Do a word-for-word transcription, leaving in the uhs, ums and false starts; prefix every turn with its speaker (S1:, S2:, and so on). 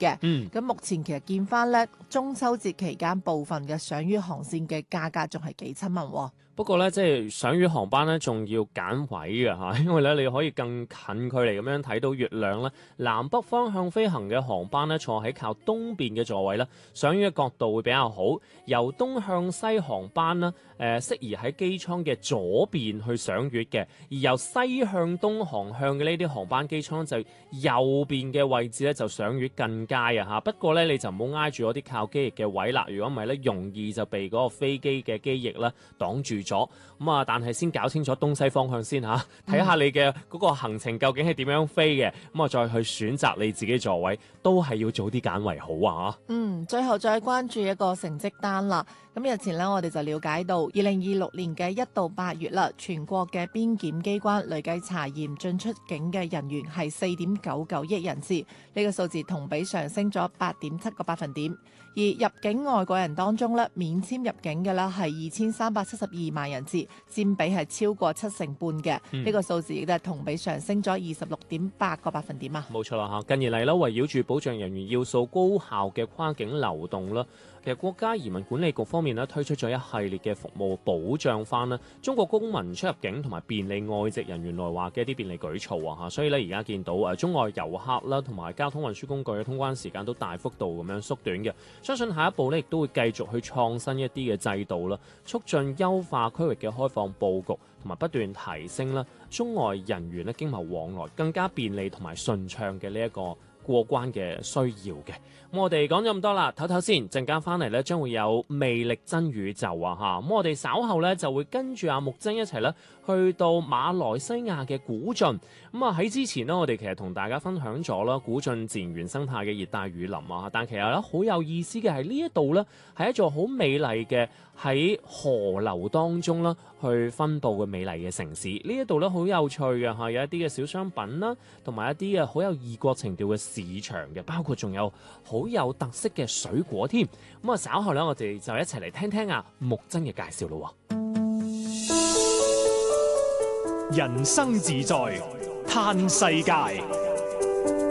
S1: 嘅。
S2: 嗯，
S1: 咁目前其實見翻咧，中秋節期間部分嘅賞月航線嘅價格仲係幾親民喎。
S2: 不過咧，即係賞月航班咧，仲要揀位嘅嚇，因為咧你可以更近距離咁樣睇到月亮咧。南北方向飛行嘅航班咧，坐喺靠東邊嘅座位咧，賞月嘅角度會比較好。由東向西航班啦，誒、呃、適宜喺機艙嘅左邊去賞月嘅，而由西向東航向嘅呢啲航班機艙就右邊嘅位置咧就賞月更佳啊嚇。不過咧你就唔好挨住嗰啲靠機翼嘅位啦，如果唔係咧容易就被嗰個飛機嘅機翼咧擋住咗。咁啊，但係先搞清楚東西方向先嚇，睇下你嘅嗰個行程究竟係點樣飛嘅，咁啊再去選擇你自己座位，都係要早啲揀為好啊！
S1: 嗯，最後再關注一個成績單啦。咁日前呢，我哋就了解到，二零二六年嘅一到八月啦，全國嘅邊檢機關累計查驗進出境嘅人員係四點九九億人次，呢、這個數字同比上升咗八點七個百分點。而入境外國人當中咧，免簽入境嘅啦係二千三百七十二萬人次，佔比係超過七成半嘅。呢、嗯、個數字亦都係同比上升咗二十六點八個百分點啊！
S2: 冇錯啦嚇，近年嚟啦，圍繞住保障人員要素高效嘅跨境流動啦，其實國家移民管理局方面咧推出咗一系列嘅服務保障翻啦中國公民出入境同埋便利外籍人員來華嘅一啲便利舉措啊嚇，所以咧而家見到誒中外遊客啦同埋交通運輸工具嘅通關時間都大幅度咁樣縮短嘅。相信下一步咧，亦都會繼續去創新一啲嘅制度啦，促進優化區域嘅開放佈局，同埋不斷提升啦中外人員咧經貿往來更加便利同埋順暢嘅呢一個過關嘅需要嘅。咁我哋講咗咁多啦，唞唞先，陣間翻嚟咧將會有魅力真宇宙啊嚇！咁我哋稍後咧就會跟住阿木真一齊咧去到馬來西亞嘅古晉。咁啊喺之前呢，我哋其實同大家分享咗啦古晉自然原生態嘅熱帶雨林啊，但其實咧好有意思嘅係呢一度咧係一座好美麗嘅喺河流當中啦去分佈嘅美麗嘅城市。呢一度咧好有趣嘅嚇，有一啲嘅小商品啦，同埋一啲嘅好有異國情調嘅市場嘅，包括仲有好有特色嘅水果添。咁啊稍後咧我哋就一齊嚟聽聽啊木真嘅介紹咯。
S3: 人生自在嘆世界。